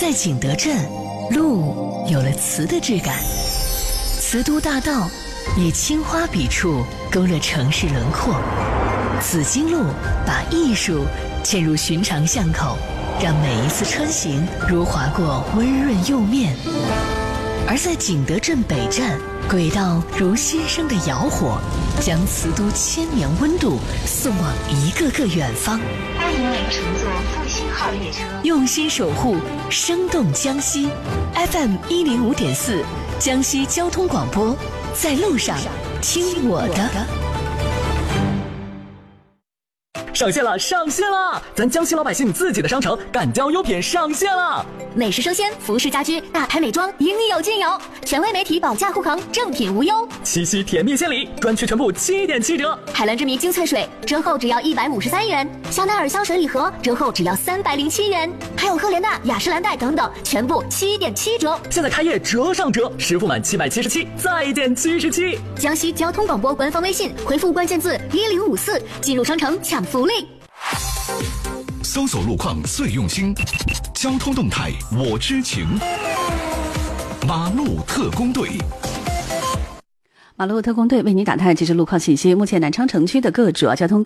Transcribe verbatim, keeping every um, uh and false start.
在景德镇，路有了瓷的质感，瓷都大道以青花笔触勾勒城市轮廓，紫荆路把艺术嵌入寻常巷口，让每一次穿行如划过温润釉面。而在景德镇北站，轨道如新生的窑火，将瓷都千年温度送往一个个远方。 欢迎您乘坐复兴号列车， 用心守护生动江西。 F M 一零五点四，江西交通广播，在路上听我的。 上线了，上线了！咱江西老百姓自己的商城敢交优品上线了。 美食生鲜、服饰家居、大牌美妆，应有尽有。权威媒体保价护航，正品无忧。 七夕甜蜜献礼，专区全部七点七折。 海蓝之谜精粹水折后只要一百五十三元，香奈儿香水礼盒折后只要三百零七元，还有赫莲娜、雅诗兰黛等等，全部七点七折。 现在开业折上折，实付满七百七十七，再减七十七。 江西交通广播官方微信回复关键字一零五四，进入商城抢福利。 搜索路况最用心，交通动态我知情。马路特工队， 马路特工队为您打探即时路况信息。目前南昌城区的各主要交通